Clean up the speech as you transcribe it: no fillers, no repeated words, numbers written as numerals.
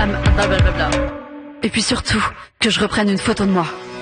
blablabla. Et puis surtout, que je reprenne une photo de moi.